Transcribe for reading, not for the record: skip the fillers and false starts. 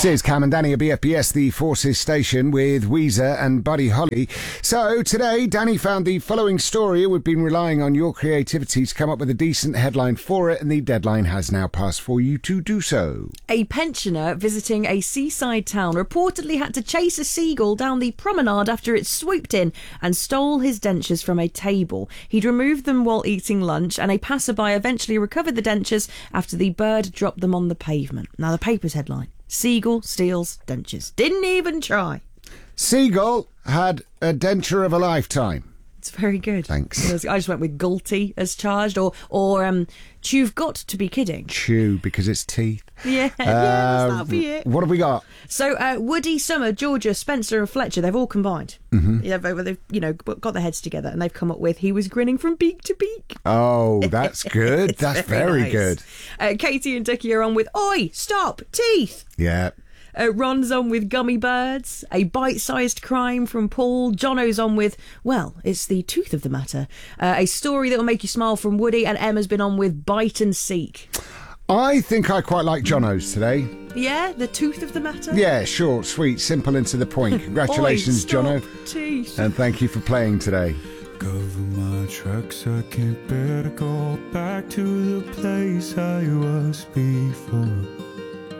This is Cam and Danny at BFBS, the Forces station, with Weezer and Buddy Holly. So today, Danny found the following story. We've been relying on your creativity to come up with a decent headline for it, and the deadline has now passed for you to do so. A pensioner visiting a seaside town reportedly had to chase a seagull down the promenade after it swooped in and stole his dentures from a table. He'd removed them while eating lunch, and a passerby eventually recovered the dentures after the bird dropped them on the pavement. Now, the paper's headline: Seagull steals dentures. Didn't even try. Seagull had a denture of a lifetime. It's very good. Thanks. I just went with guilty as charged, or you've got to be kidding. Chew, because it's teeth. Yeah, that'll be it. What have we got? So Woody, Summer, Georgia, Spencer and Fletcher, they've all combined. Mm-hmm. Yeah, they've got their heads together and they've come up with "He was grinning from beak to beak." Oh, that's good. That's very nice. Good. Katie and Ducky are on with "Oi, stop, teeth." Yeah. Ron's on with "Gummy birds." A bite-sized crime from Paul. Jono's on with, well, it's the tooth of the matter. A story that will make you smile from Woody. And Emma's been on with "Bite and Seek." I think I quite like Jono's today. Yeah, the tooth of the matter? Yeah, short, sweet, simple and to the point. Congratulations, Jono. Teeth. And thank you for playing today. Cover my tracks, I can't bear to go back to the place I was before.